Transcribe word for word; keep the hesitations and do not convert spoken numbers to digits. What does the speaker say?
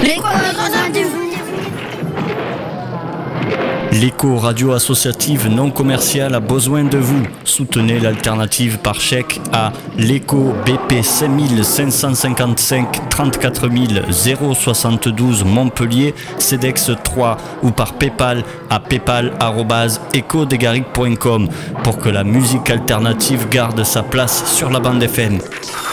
L'écho radio associative non commerciale a besoin de vous. Soutenez l'alternative par chèque à l'écho B P cinq cinq cent cinquante-cinq trente-quatre mille soixante-douze Montpellier, CEDEX trois ou par Paypal à paypal arobase echo degaric point com pour que la musique alternative garde sa place sur la bande F M.